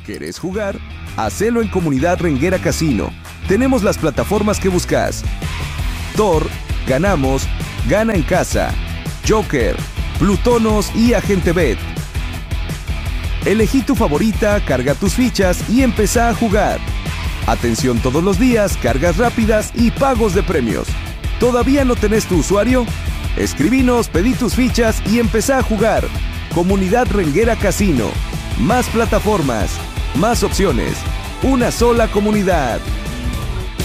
¿Querés jugar? Hacelo en Comunidad Renguera Casino. Tenemos las plataformas que buscas: Tor, Ganamos, Gana en Casa, Joker, Plutonos y Agente Bet. Elegí tu favorita, carga tus fichas y empezá a jugar. Atención todos los días, cargas rápidas y pagos de premios. ¿Todavía no tenés tu usuario? Escribinos, pedí tus fichas y empezá a jugar. Comunidad Renguera Casino. Más plataformas, más opciones, una sola comunidad.